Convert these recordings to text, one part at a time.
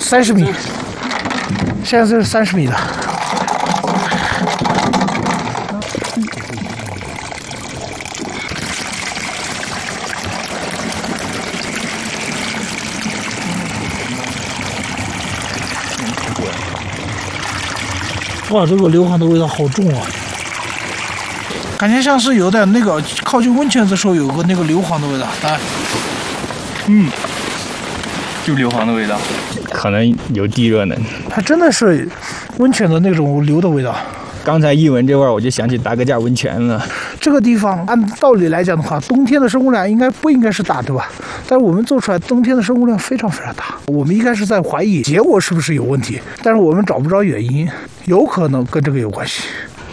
30米，现在是30米的。哇，这个硫磺的味道好重啊！感觉像是有点那个靠近温泉的时候有个那个硫磺的味道，来， 就硫磺的味道，可能有地热能。 它真的是温泉的那种硫的味道。 刚才一闻这味儿，我就想起达格架温泉了。 这个地方按道理来讲的话，冬天的生物量不应该是大，对吧？但是我们做出来冬天的生物量非常非常大。我们应该是在怀疑结果是不是有问题，但是我们找不着原因，有可能跟这个有关系。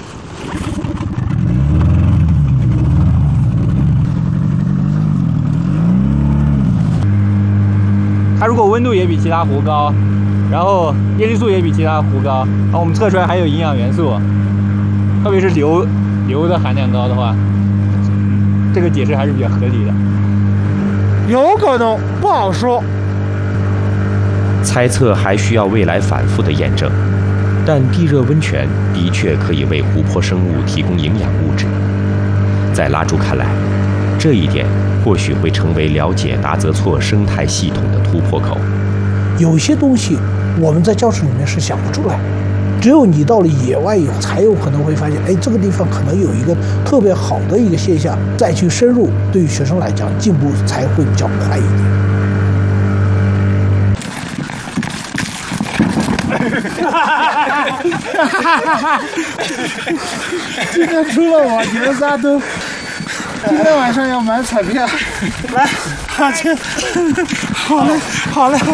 它如果温度也比其他湖高，然后叶绿素也比其他湖高，然后我们测出来还有营养元素，特别是硫的含量高的话，这个解释还是比较合理的。 有可能，不好说。 猜测还需要未来反复的验证，但地热温泉的确可以为湖泊生物提供营养物质。在拉朱看来，这一点或许会成为了解达泽措生态系统的突破口。 有些东西我们在教室里面是想不出来，只有你到了野外以后，才有可能会发现，哎，这个地方可能有一个特别好的一个现象，再去深入，对于学生来讲，进步才会比较快一点。今天出了我，你们仨都今天晚上要买彩票，来，好嘞，好嘞。